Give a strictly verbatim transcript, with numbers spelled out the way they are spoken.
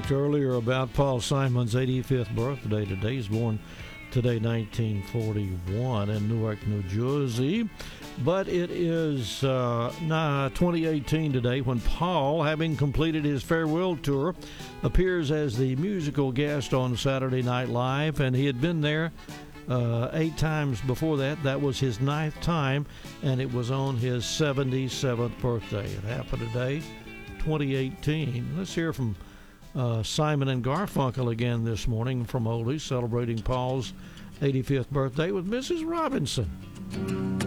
talked earlier about Paul Simon's eighty-fifth birthday today. He's born today, nineteen forty-one, in Newark, New Jersey. But it is uh, nah, twenty eighteen today when Paul, having completed his farewell tour, appears as the musical guest on Saturday Night Live, and he had been there uh, eight times before that. That was his ninth time, and it was on his seventy-seventh birthday. It happened today, twenty eighteen. Let's hear from uh, Simon and Garfunkel again this morning from Oldies, celebrating Paul's eighty-fifth birthday with Missus Robinson.